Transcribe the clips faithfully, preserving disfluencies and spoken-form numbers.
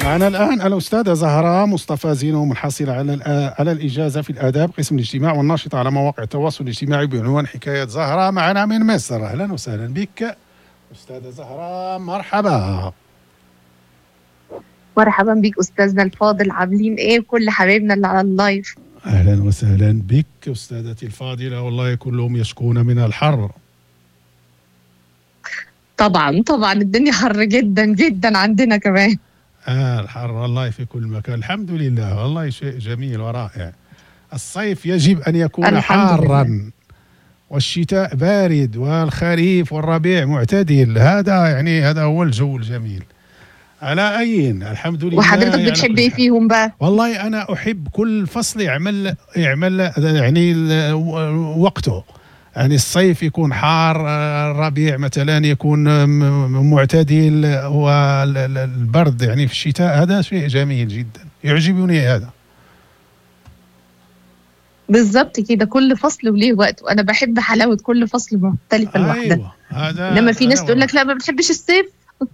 معنا الآن الأستاذة زهراء مصطفى زينو، منحصلة على على الإجازة في الآداب قسم الاجتماع والناشطة على مواقع التواصل الاجتماعي بعنوان حكايات زهراء. معنا من مصر. أهلا وسهلا بك أستاذة زهراء، مرحبا. مرحبا بك أستاذنا الفاضل، عاملين إيه كل حبايبنا اللي على اللايف؟ أهلا وسهلا بك أستاذتي الفاضلة، والله كلهم يشكون من الحر. طبعا طبعا الدنيا حر جدا جدا عندنا كمان. آه الحر والله في كل مكان. الحمد لله، والله شيء جميل ورائع. الصيف يجب أن يكون حارا والشتاء بارد والخريف والربيع معتدل. هذا يعني هذا هو الجو الجميل. على أين الحمد لله. وحضرتك بتحب ايه فيهم بقى؟ والله أنا أحب كل فصل يعمل يعمل يعني وقته. يعني الصيف يكون حار، الربيع مثلا يكون معتدل، والبرد يعني في الشتاء. هذا شيء جميل جدا يعجبني هذا. بالظبط كده، كل فصل وليه وقت، وانا بحب حلاوه كل فصل مختلفه لوحدها. ايوه هذا. لما في ناس تقول لك لا ما بتحبش الصيف.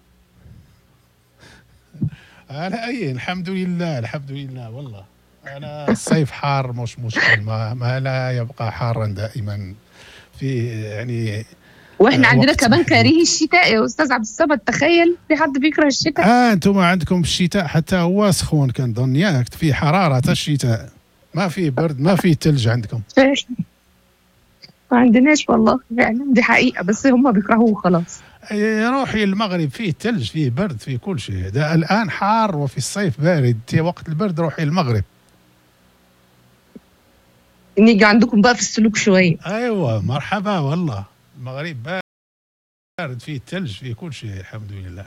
على اي الحمد لله الحمد لله. والله انا الصيف حار مش مشكل، ما, ما لا يبقى حارا دائما في يعني. واحنا عندنا كمان كارهي الشتاء يا استاذ عبد الصمد، تخيل في حد بيكره الشتاء؟ اه انتم عندكم الشتاء حتى هو سخون كنظن، ياك في حراره الشتاء، ما في برد ما في ثلج عندكم. ما عندناش والله فعلا، دي حقيقه، بس هم بيكرهوه خلاص. روحي المغرب فيه ثلج فيه برد فيه كل شيء. ده الان حار وفي الصيف بارد، وقت البرد روحي المغرب. نيجي عندكم بقى في السلوك شويه. ايوه مرحبا، والله المغرب بارد فيه ثلج فيه كل شيء الحمد لله.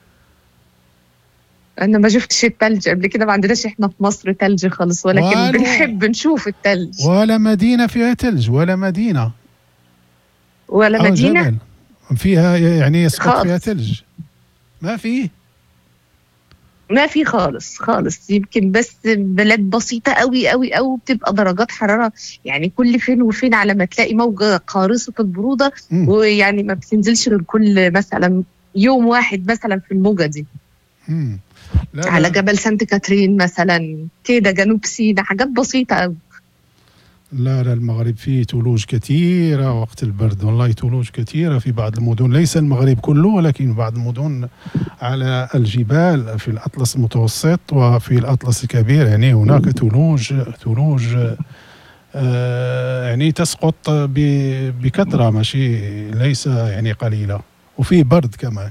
انا ما شفتش الثلج قبل كده، ما عندناش احنا في مصر ثلج خالص، ولكن بنحب نشوف الثلج. ولا مدينه فيها ثلج، ولا مدينه ولا مدينه جبل فيها يعني يسقط فيها ثلج، ما فيه ما في خالص خالص. يمكن بس بلاد بسيطة قوي قوي قوي بتبقى درجات حرارة يعني كل فين وفين على ما تلاقي موجة قارصة البرودة، م. ويعني ما بتنزلش غير كل مثلا يوم واحد مثلا في الموجة دي. م. لا على لا. جبل سانت كاترين مثلا كده، جنوب سيناء، حاجات بسيطة قوي. لا لا المغرب فيه ثلوج كثيرة وقت البرد، والله ثلوج كثيرة في بعض المدن، ليس المغرب كله ولكن بعض المدن على الجبال في الأطلس المتوسط وفي الأطلس الكبير، يعني هناك ثلوج ثلوج آه يعني تسقط بكثرة، ماشي ليس يعني قليلة، وفي برد كمان.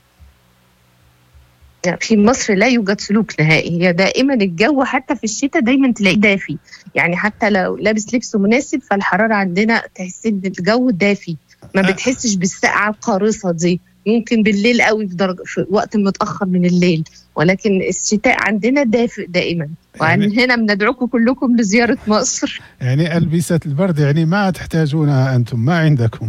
في مصر لا يوجد سلوك نهائي، هي دائما الجو حتى في الشتاء دايما تلاقيه دافي، يعني حتى لو لابس لبس مناسب فالحرارة عندنا تحس ان الجو دافي، ما بتحسش بالسقعة القارصة دي. ممكن بالليل قوي في, درجة في وقت متأخر من الليل، ولكن الشتاء عندنا دافئ دائما. وعن يعني هنا بندعوكم كلكم لزيارة مصر. يعني ألبسة البرد يعني ما تحتاجونها أنتم، ما عندكم.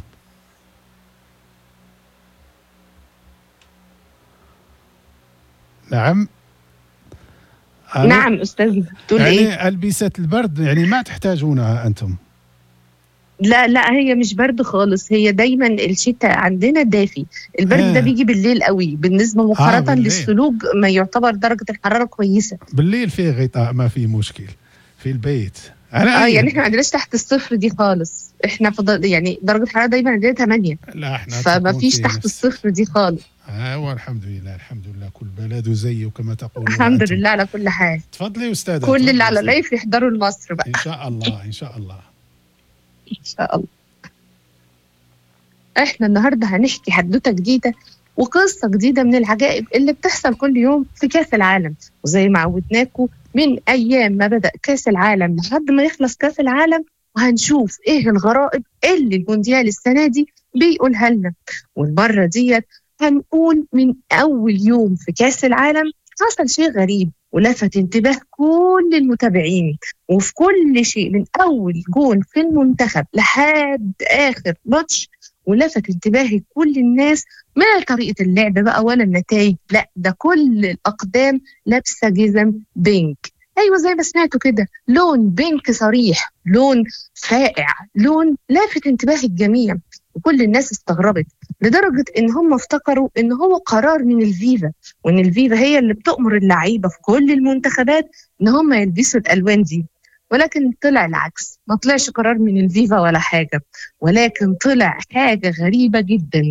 نعم نعم أستاذ، تقول يعني إيه؟ ألبسة البرد يعني ما تحتاجونها أنتم؟ لا لا هي مش برد خالص، هي دايما الشتاء عندنا دافي. البرد آه. ده بيجي بالليل قوي، بالنسبة مقارنة آه للسلوج ما يعتبر درجة الحرارة كويسة. بالليل فيه غطاء ما فيه مشكل في البيت. اه يعني احنا ما عندناش تحت الصفر دي خالص، احنا فضل يعني درجة الحرارة دايما عندنا ثمانية. لا احنا فما فيش تحت الصفر دي خالص. اه والحمد لله الحمد لله، كل بلد زيه كما تقولون. الحمد أنتم. لله على كل حال. تفضلي استاذة. كل اللي على لايف يحضروا لمصر بقى ان شاء الله ان شاء الله ان شاء الله. احنا النهارده هنحكي حدوته جديده وقصه جديده من العجائب اللي بتحصل كل يوم في كاس العالم، وزي ما عودناكم من ايام ما بدا كاس العالم لحد ما يخلص كاس العالم، وهنشوف ايه الغرائب اللي المونديال السنه دي بيقولها لنا. والمره ديت هنقول من اول يوم في كاس العالم حصل شيء غريب ولفت انتباه كل المتابعين، وفي كل شيء من اول جول في المنتخب لحد اخر ماتش، ولفت انتباه كل الناس ما طريقه اللعب بقى ولا النتائج، لا ده كل الاقدام لابسه جزم بينك. ايوه زي ما سمعتوا كده، لون بينك صريح، لون فائع، لون لافت انتباه الجميع. وكل الناس استغربت لدرجة إن هم افتكروا إن هو قرار من الفيفا، وإن الفيفا هي اللي بتأمر اللعيبة في كل المنتخبات إن هم يلبسوا الألوان دي. ولكن طلع العكس، ما طلعش قرار من الفيفا ولا حاجة، ولكن طلع حاجة غريبة جدا.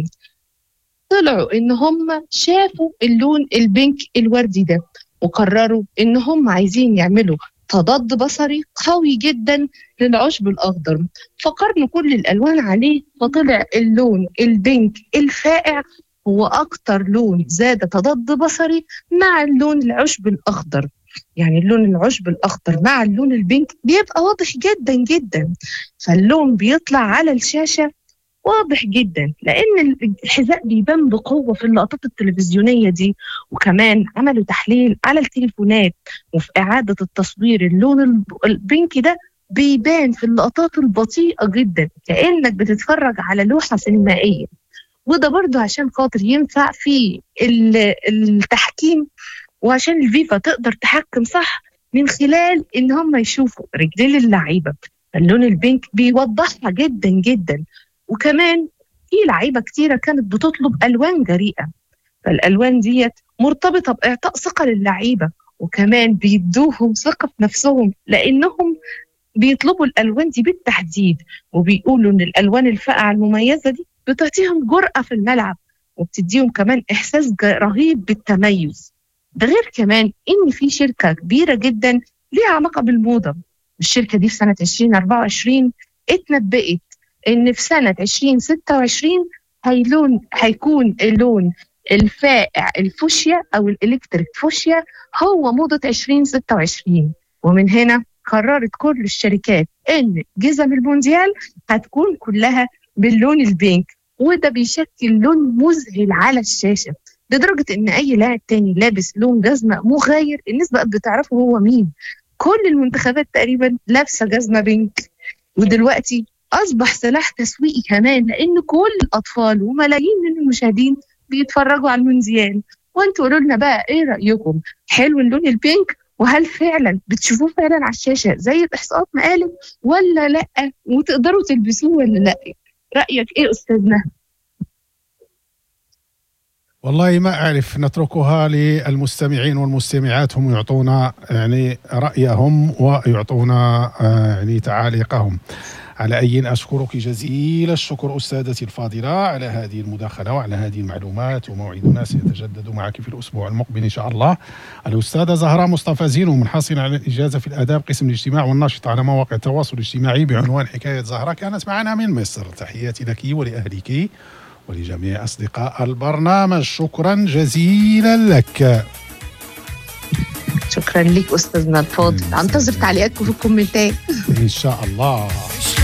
طلعوا إن هم شافوا اللون البينك الوردي ده وقرروا إن هم عايزين يعملوا تضاد بصري قوي جدا للعشب الأخضر، فقارنوا كل الألوان عليه فطلع اللون البينك الفاقع هو أكتر لون زاد تضاد بصري مع اللون العشب الأخضر. يعني اللون العشب الأخضر مع اللون البينك بيبقى واضح جدا جدا، فاللون بيطلع على الشاشة واضح جدا، لأن الحذاء بيبان بقوة في اللقطات التلفزيونية دي. وكمان عملوا تحليل على التليفونات وفي إعادة التصوير، اللون البينك ده بيبان في اللقطات البطيئة جدا كأنك بتتفرج على لوحة سينمائية. وده برضو عشان خاطر ينفع في التحكيم، وعشان الفيفا تقدر تحكم صح من خلال إن هم يشوفوا رجلين اللعيبة. اللون البينك بيوضحها جدا جدا. وكمان في لعيبة كتيرة كانت بتطلب ألوان جريئة، فالألوان ديت مرتبطة بإعطاء ثقة للعيبة، وكمان بيدوهم ثقة في نفسهم لأنهم بيطلبوا الألوان دي بالتحديد، وبيقولوا إن الألوان الفاقعة المميزة دي بتعطيهم جرأة في الملعب وبتديهم كمان إحساس رهيب بالتميز. ده غير كمان إن في شركة كبيرة جدا ليها علاقة بالموضة، الشركة دي في سنة عشرين أربعة وعشرين اتنبأت إن في سنة عشرين ستة وعشرين هيلون هيكون اللون الفائع الفوشيا أو الإلكتريك فوشيا هو موضة عشرين ستة وعشرين. ومن هنا قررت كل الشركات إن جزم المونديال هتكون كلها باللون البينك، وده بيشكل لون مذهل على الشاشة لدرجة إن أي لاعب تاني لابس لون جزمة مغاير الناس بقت بتعرفه هو مين. كل المنتخبات تقريبا لابسة جزمة بينك، ودلوقتي أصبح سلاح تسويقي كمان لأن كل الأطفال وملايين من المشاهدين بيتفرجوا على المونديال. وانتوا قولوا لنا بقى إيه رأيكم؟ حلو اللون البينك؟ وهل فعلا بتشوفوه فعلا على الشاشة زي الإحصاءات ما قالت ولا لأ؟ وتقدروا تلبسوه ولا لأ؟ رأيك إيه أستاذنا؟ والله ما أعرف، نتركها للمستمعين والمستمعات هم يعطونا يعني رأيهم ويعطونا يعني تعاليقهم. على أي أشكرك جزيل الشكر أستاذتي الفاضلة على هذه المداخلة وعلى هذه المعلومات، وموعدنا سيتجدد معك في الأسبوع المقبل إن شاء الله. الأستاذة زهراء مصطفى زينو منحصرة على الإجازة في الآداب قسم الاجتماع والنشط على مواقع التواصل الاجتماعي بعنوان حكاية زهراء، كانت معنا من مصر. تحياتي لك ولأهلك ولجميع أصدقاء البرنامج، شكرا جزيلا لك. شكرا لك أستاذنا الفاضل، أنتظر تعليقاتكم في الكومنتات إن شاء الله.